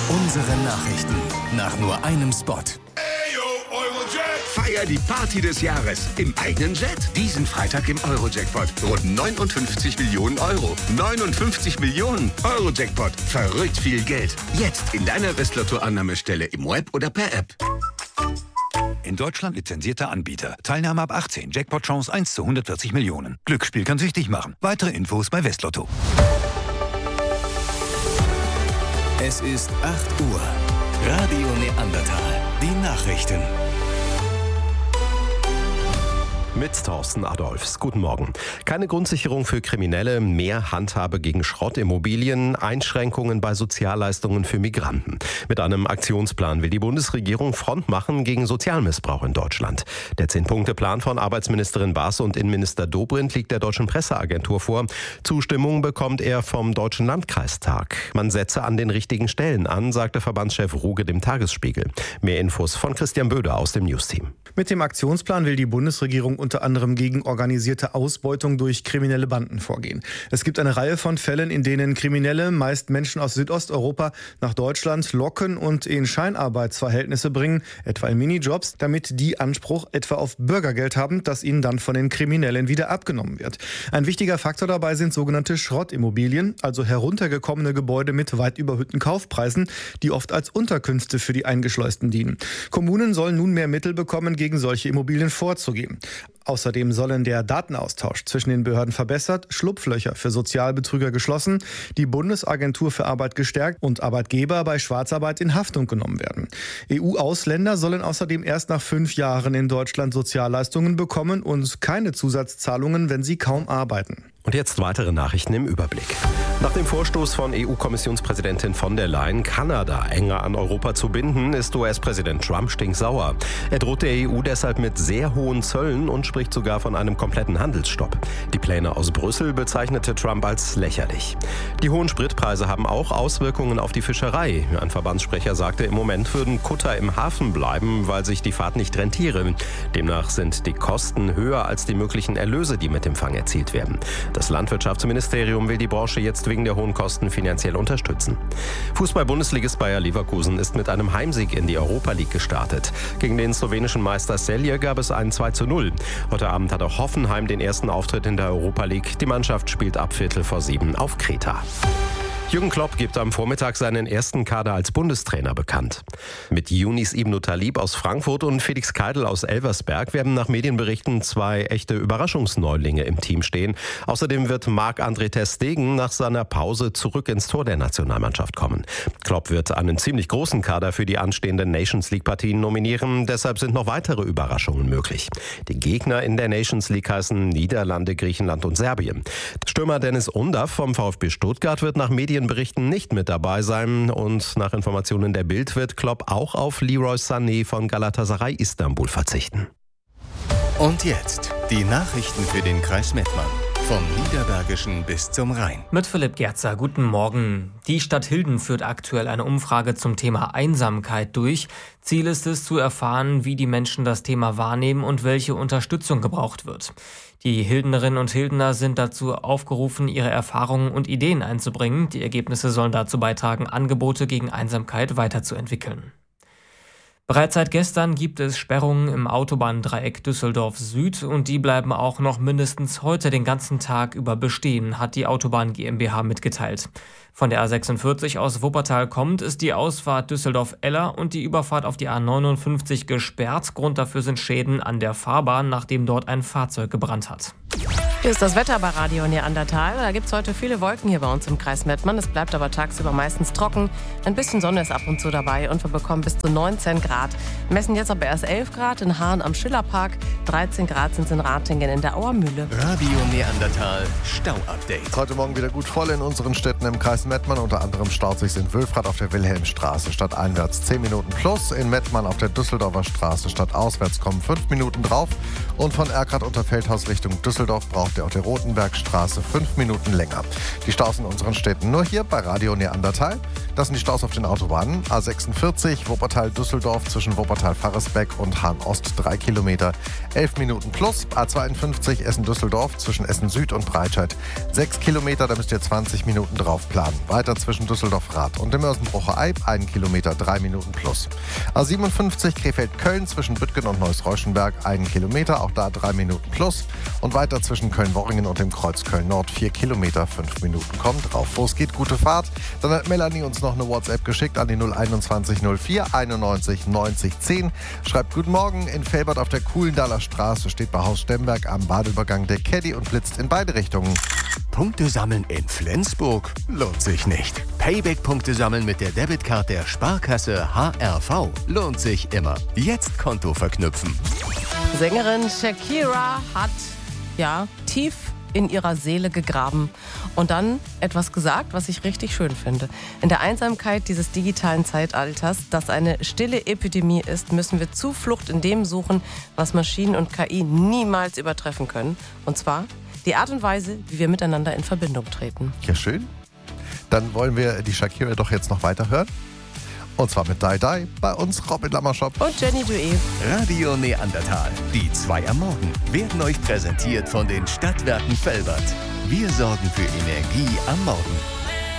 Unsere Nachrichten nach nur einem Spot. Feier die Party des Jahres im eigenen Jet. Diesen Freitag im Euro-Jackpot. Rund 59 Millionen Euro. 59 Millionen Euro-Jackpot. Verrückt viel Geld. Jetzt in deiner Westlotto-Annahmestelle im Web oder per App. In Deutschland lizenzierter Anbieter. Teilnahme ab 18. Jackpot-Chance 1 zu 140 Millionen. Glücksspiel kann süchtig machen. Weitere Infos bei Westlotto. Es ist 8 Uhr. Radio Neandertal. Die Nachrichten. Mit Thorsten Adolfs. Guten Morgen. Keine Grundsicherung für Kriminelle, mehr Handhabe gegen Schrottimmobilien, Einschränkungen bei Sozialleistungen für Migranten. Mit einem Aktionsplan will die Bundesregierung Front machen gegen Sozialmissbrauch in Deutschland. Der 10-Punkte-Plan von Arbeitsministerin Baas und Innenminister Dobrindt liegt der Deutschen Presseagentur vor. Zustimmung bekommt er vom Deutschen Landkreistag. Man setze an den richtigen Stellen an, sagte Verbandschef Ruge dem Tagesspiegel. Mehr Infos von Christian Böder aus dem Newsteam. Mit dem Aktionsplan will die Bundesregierung unter anderem gegen organisierte Ausbeutung durch kriminelle Banden vorgehen. Es gibt eine Reihe von Fällen, in denen Kriminelle, meist Menschen aus Südosteuropa, nach Deutschland locken und in Scheinarbeitsverhältnisse bringen, etwa in Minijobs, damit die Anspruch etwa auf Bürgergeld haben, das ihnen dann von den Kriminellen wieder abgenommen wird. Ein wichtiger Faktor dabei sind sogenannte Schrottimmobilien, also heruntergekommene Gebäude mit weit überhöhten Kaufpreisen, die oft als Unterkünfte für die Eingeschleusten dienen. Kommunen sollen nun mehr Mittel bekommen, gegen solche Immobilien vorzugehen. Außerdem sollen der Datenaustausch zwischen den Behörden verbessert, Schlupflöcher für Sozialbetrüger geschlossen, die Bundesagentur für Arbeit gestärkt und Arbeitgeber bei Schwarzarbeit in Haftung genommen werden. EU-Ausländer sollen außerdem erst nach 5 Jahren in Deutschland Sozialleistungen bekommen und keine Zusatzzahlungen, wenn sie kaum arbeiten. Und jetzt weitere Nachrichten im Überblick. Nach dem Vorstoß von EU-Kommissionspräsidentin von der Leyen, Kanada enger an Europa zu binden, ist US-Präsident Trump stinksauer. Er droht der EU deshalb mit sehr hohen Zöllen und spricht sogar von einem kompletten Handelsstopp. Die Pläne aus Brüssel bezeichnete Trump als lächerlich. Die hohen Spritpreise haben auch Auswirkungen auf die Fischerei. Ein Verbandssprecher sagte, im Moment würden Kutter im Hafen bleiben, weil sich die Fahrt nicht rentiere. Demnach sind die Kosten höher als die möglichen Erlöse, die mit dem Fang erzielt werden. Das Landwirtschaftsministerium will die Branche jetzt wegen der hohen Kosten finanziell unterstützen. Fußball-Bundesligist Bayer Leverkusen ist mit einem Heimsieg in die Europa League gestartet. Gegen den slowenischen Meister Celje gab es ein 2:0. Heute Abend hat auch Hoffenheim den ersten Auftritt in der Europa League. Die Mannschaft spielt ab 6:15 auf Kreta. Jürgen Klopp gibt am Vormittag seinen ersten Kader als Bundestrainer bekannt. Mit Younis Ibn Talib aus Frankfurt und Felix Keidl aus Elversberg werden nach Medienberichten 2 echte Überraschungsneulinge im Team stehen. Außerdem wird Marc-André ter Stegen nach seiner Pause zurück ins Tor der Nationalmannschaft kommen. Klopp wird einen ziemlich großen Kader für die anstehenden Nations League-Partien nominieren. Deshalb sind noch weitere Überraschungen möglich. Die Gegner in der Nations League heißen Niederlande, Griechenland und Serbien. Stürmer Dennis Undav vom VfB Stuttgart wird nach Medienberichten nicht mit dabei sein und nach Informationen der Bild wird Klopp auch auf Leroy Sané von Galatasaray Istanbul verzichten. Und jetzt die Nachrichten für den Kreis Mettmann. Vom Niederbergischen bis zum Rhein. Mit Philipp Gerzer, guten Morgen. Die Stadt Hilden führt aktuell eine Umfrage zum Thema Einsamkeit durch. Ziel ist es, zu erfahren, wie die Menschen das Thema wahrnehmen und welche Unterstützung gebraucht wird. Die Hildenerinnen und Hildener sind dazu aufgerufen, ihre Erfahrungen und Ideen einzubringen. Die Ergebnisse sollen dazu beitragen, Angebote gegen Einsamkeit weiterzuentwickeln. Bereits seit gestern gibt es Sperrungen im Autobahndreieck Düsseldorf Süd und die bleiben auch noch mindestens heute den ganzen Tag über bestehen, hat die Autobahn GmbH mitgeteilt. Von der A46 aus Wuppertal kommt, ist die Ausfahrt Düsseldorf-Eller und die Überfahrt auf die A59 gesperrt. Grund dafür sind Schäden an der Fahrbahn, nachdem dort ein Fahrzeug gebrannt hat. Hier ist das Wetter bei Radio Neandertal. Da gibt es heute viele Wolken hier bei uns im Kreis Mettmann. Es bleibt aber tagsüber meistens trocken. Ein bisschen Sonne ist ab und zu dabei und wir bekommen bis zu 19 Grad. Wir messen jetzt aber erst 11 Grad in Hahn am Schillerpark. 13 Grad sind es in Ratingen in der Auermühle. Radio Neandertal Stau-Update. Heute Morgen wieder gut voll in unseren Städten im Kreis Mettmann. Unter anderem staut sich in Wülfrath auf der Wilhelmstraße stadteinwärts 10 Minuten plus. In Mettmann auf der Düsseldorfer Straße stadtauswärts kommen 5 Minuten drauf. Und von Erkrath unter Feldhaus Richtung Düsseldorf braucht ihr auf der Rotenbergstraße 5 Minuten länger. Die Staus in unseren Städten nur hier bei Radio Neandertal. Das sind die Staus auf den Autobahnen. A46 Wuppertal-Düsseldorf zwischen Wuppertal-Farresbeck und Hahn-Ost 3 Kilometer, 11 Minuten plus. A52 Essen-Düsseldorf zwischen Essen-Süd und Breitscheid 6 Kilometer, da müsst ihr 20 Minuten drauf planen. Weiter zwischen Düsseldorf-Rath und dem Mörsenbrucher Eib 1 Kilometer, 3 Minuten plus. A57 Krefeld-Köln zwischen Büttgen und Neuss-Reuschenberg 1 Kilometer, auch da 3 Minuten plus. Und weiter zwischen Köln-Worringen und dem Kreuz Köln-Nord 4 Kilometer, 5 Minuten kommt drauf. Wo es geht, gute Fahrt. Dann hat Melanie uns noch eine WhatsApp geschickt an die 021 04 91 90 10. Schreibt: Guten Morgen, in Velbert auf der Kuhlendaler Straße steht bei Haus Stemberg am Badeübergang der Caddy und blitzt in beide Richtungen. Punkte sammeln in Flensburg lohnt sich nicht. Payback-Punkte sammeln mit der Debitcard der Sparkasse HRV lohnt sich immer. Jetzt Konto verknüpfen. Sängerin Shakira hat tief in ihrer Seele gegraben und dann etwas gesagt, was ich richtig schön finde. In der Einsamkeit dieses digitalen Zeitalters, das eine stille Epidemie ist, müssen wir Zuflucht in dem suchen, was Maschinen und KI niemals übertreffen können. Und zwar die Art und Weise, wie wir miteinander in Verbindung treten. Ja, schön. Dann wollen wir die Shakira doch jetzt noch weiterhören. Und zwar mit Die Die, bei uns Robin Lammerschop und Jenny Duet. Radio Neandertal, die 2 am Morgen, werden euch präsentiert von den Stadtwerken Velbert. Wir sorgen für Energie am Morgen.